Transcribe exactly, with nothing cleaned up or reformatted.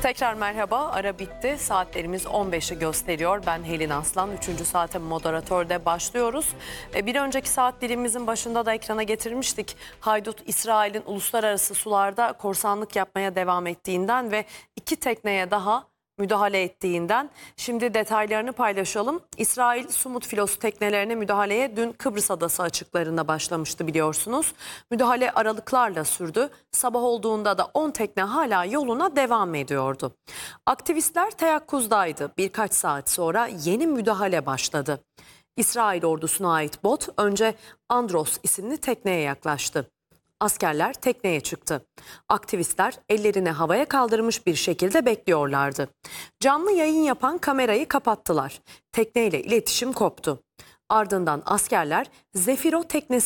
Tekrar merhaba, ara bitti. Saatlerimiz on beşi gösteriyor. Ben Helin Aslan, üçüncü saate moderatörde başlıyoruz. Bir önceki saat dilimimizin başında da ekrana getirmiştik. Haydut, İsrail'in uluslararası sularda korsanlık yapmaya devam ettiğinden ve iki tekneye daha müdahale ettiğinden. Şimdi detaylarını paylaşalım. İsrail Sumut filosu teknelerine müdahaleye dün Kıbrıs Adası açıklarında başlamıştı biliyorsunuz. Müdahale aralıklarla sürdü. Sabah olduğunda da on tekne hala yoluna devam ediyordu. Aktivistler teyakkuzdaydı. Birkaç saat sonra yeni müdahale başladı. İsrail ordusuna ait bot önce Andros isimli tekneye yaklaştı. Askerler tekneye çıktı. Aktivistler ellerini havaya kaldırmış bir şekilde bekliyorlardı. Canlı yayın yapan kamerayı kapattılar. Tekneyle iletişim koptu. Ardından askerler Zefiro teknesi